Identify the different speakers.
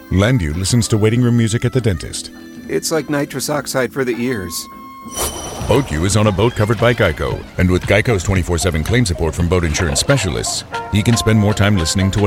Speaker 1: Landu listens to waiting room music at the dentist.
Speaker 2: It's like nitrous oxide for the ears.
Speaker 1: BoatU is on a boat covered by Geico, and with Geico's 24/7 claim support from boat insurance specialists, he can spend more time listening to